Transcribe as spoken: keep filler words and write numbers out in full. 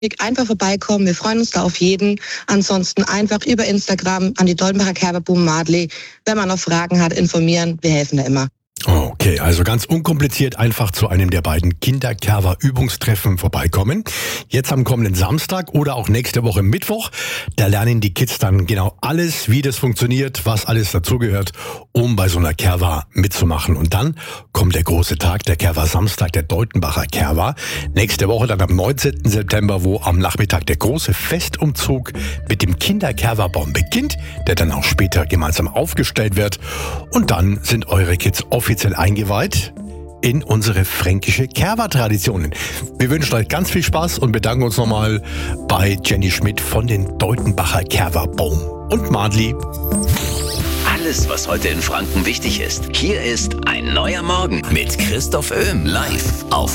Einfach vorbeikommen, wir freuen uns da auf jeden. Ansonsten einfach über Instagram an die Doldenbacher Kerberbuben Madli. Wenn man noch Fragen hat, informieren, wir helfen da immer. Okay, also ganz unkompliziert einfach zu einem der beiden Kinderkerwa-Übungstreffen vorbeikommen. Jetzt am kommenden Samstag oder auch nächste Woche Mittwoch. Da lernen die Kids dann genau alles, wie das funktioniert, was alles dazugehört, um bei so einer Kerwa mitzumachen. Und dann kommt der große Tag, der Kerwa-Samstag, der Deutenbacher Kerwa. Nächste Woche dann am neunzehnten September, wo am Nachmittag der große Festumzug mit dem Kinderkerwa-Baum beginnt, der dann auch später gemeinsam aufgestellt wird. Und dann sind eure Kids offiziell offiziell eingeweiht in unsere fränkische Kerwa-Traditionen. Wir wünschen euch ganz viel Spaß und bedanken uns nochmal bei Jenny Schmidt von den Deutenbacher Kerwa-Baum und Madli. Alles, was heute in Franken wichtig ist. Hier ist ein neuer Morgen mit Christoph Öhm live auf